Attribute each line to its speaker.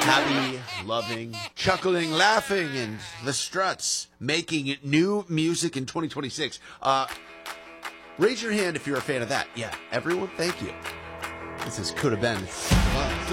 Speaker 1: happy, loving, chuckling, laughing, and the Struts making new music in 2026. Raise your hand if you're a fan of that. Yeah, everyone, thank you. This is Could Have Been.